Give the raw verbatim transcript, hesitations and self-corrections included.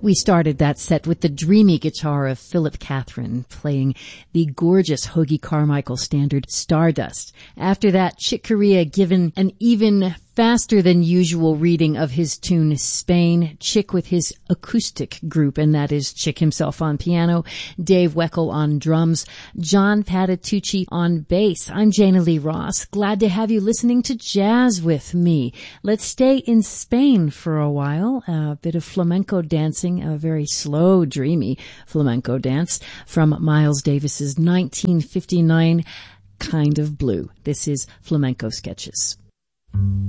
We started that set with the dreamy guitar of Philip Catherine playing the gorgeous Hoagy Carmichael standard Stardust. After that, Chick Corea given an even faster than usual reading of his tune Spain, Chick with his acoustic group, and that is Chick himself on piano, Dave Weckl on drums, John Patitucci on bass. I'm Jana Lee Ross. Glad to have you listening to Jazz with me. Let's stay in Spain for a while. A bit of flamenco dancing, a very slow, dreamy flamenco dance from Miles Davis's nineteen fifty-nine Kind of Blue. This is Flamenco Sketches.